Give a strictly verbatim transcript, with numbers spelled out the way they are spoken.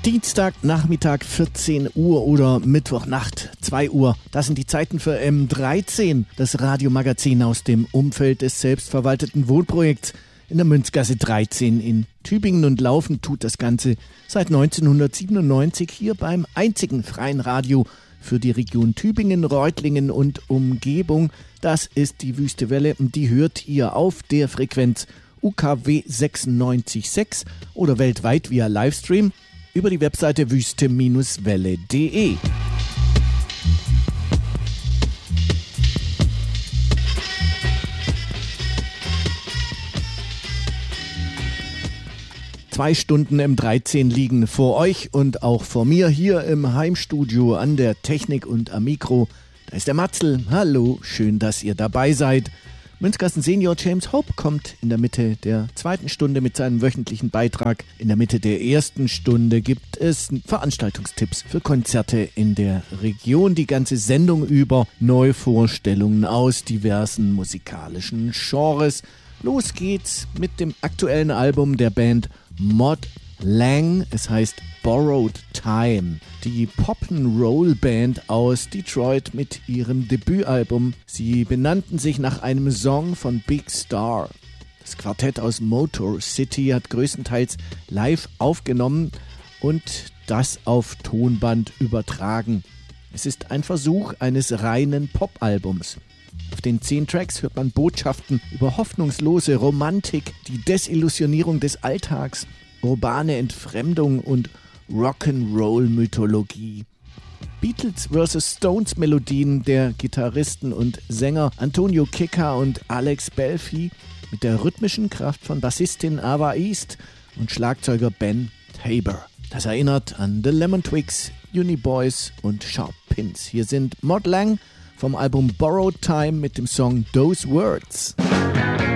Dienstagnachmittag vierzehn Uhr oder Mittwochnacht zwei Uhr. Das sind die Zeiten für M dreizehn, das Radiomagazin aus dem Umfeld des selbstverwalteten Wohnprojekts in der Münzgasse dreizehn in Tübingen, und laufen tut das Ganze seit neunzehnhundertsiebenundneunzig hier beim einzigen freien Radio für die Region Tübingen, Reutlingen und Umgebung. Das ist die Wüste Welle, und die hört ihr auf der Frequenz U K W sechsundneunzig Komma sechs oder weltweit via Livestream über die Webseite wüste Welle punkt de. Zwei Stunden M dreizehn liegen vor euch und auch vor mir hier im Heimstudio an der Technik und am Mikro. Da ist der Matzel. Hallo, schön, dass ihr dabei seid. Münzgassen Senior James Hope kommt in der Mitte der zweiten Stunde mit seinem wöchentlichen Beitrag. In der Mitte der ersten Stunde gibt es Veranstaltungstipps für Konzerte in der Region. Die ganze Sendung über Neuvorstellungen aus diversen musikalischen Genres. Los geht's mit dem aktuellen Album der Band Mod Lang. Es heißt Borrowed Time. Die Pop-and-Roll-Band aus Detroit mit ihrem Debütalbum. Sie benannten sich nach einem Song von Big Star. Das Quartett aus Motor City hat größtenteils live aufgenommen und das auf Tonband übertragen. Es ist ein Versuch eines reinen Pop-Albums. Auf den zehn Tracks hört man Botschaften über hoffnungslose Romantik, die Desillusionierung des Alltags, urbane Entfremdung und Rock'n'Roll-Mythologie. Beatles versus Stones Melodien der Gitarristen und Sänger Antonio Kika und Alex Belfi mit der rhythmischen Kraft von Bassistin Ava East und Schlagzeuger Ben Tabor. Das erinnert an The Lemon Twigs, Uniboys und Sharp Pins. Hier sind Mod Lang vom Album Borrowed Time mit dem Song Those Words.